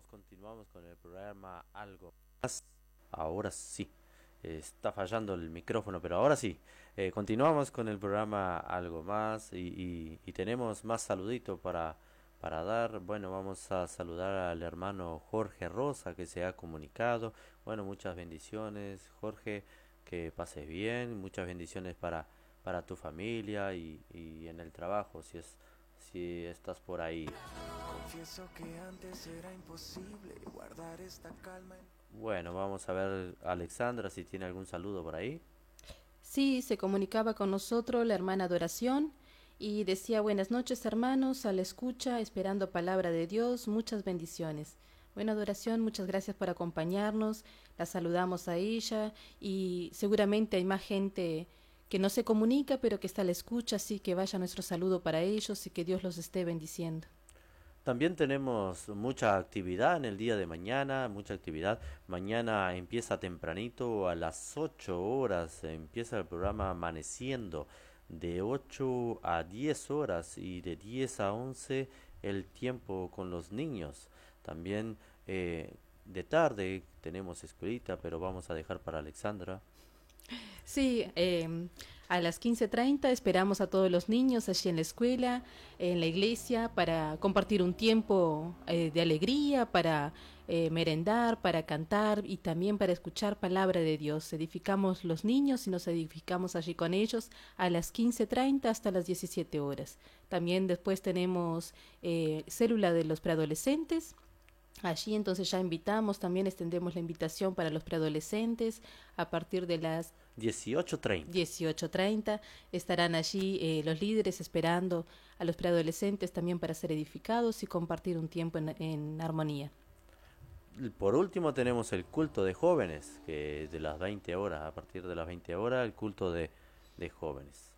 continuamos con el programa Algo Más. Ahora sí, está fallando el micrófono, pero ahora sí. Continuamos con el programa Algo Más y tenemos más saluditos para dar. Bueno, vamos a saludar al hermano Jorge Rosa que se ha comunicado. Bueno, muchas bendiciones, Jorge, que pases bien. Muchas bendiciones para tu familia y en el trabajo, si estás por ahí. Confieso que antes era imposible guardar esta calma. Bueno, vamos a ver Alexandra si tiene algún saludo por ahí. Sí, se comunicaba con nosotros la hermana Adoración y decía buenas noches hermanos, a la escucha, esperando palabra de Dios, muchas bendiciones. Buena Adoración, muchas gracias por acompañarnos, la saludamos a ella y seguramente hay más gente que no se comunica pero que está a la escucha, así que vaya nuestro saludo para ellos y que Dios los esté bendiciendo. También tenemos mucha actividad en el día de mañana, mucha actividad. Mañana empieza tempranito, a las 8 horas, empieza el programa Amaneciendo, de 8 a 10 horas y de 10 a 11 el tiempo con los niños. También de tarde tenemos escuelita, pero vamos a dejar para Alexandra. Sí, a las 15:30 esperamos a todos los niños allí en la escuela, en la iglesia, para compartir un tiempo de alegría, para merendar, para cantar y también para escuchar palabra de Dios. Edificamos los niños y nos edificamos allí con ellos a las 15:30 hasta las 17 horas. También después tenemos célula de los preadolescentes. Allí entonces ya invitamos, también extendemos la invitación para los preadolescentes a partir de las 18:30. 18:30 estarán allí los líderes esperando a los preadolescentes también para ser edificados y compartir un tiempo en armonía. Por último tenemos el culto de jóvenes, que de las 20 horas, a partir de las 20 horas, el culto de jóvenes.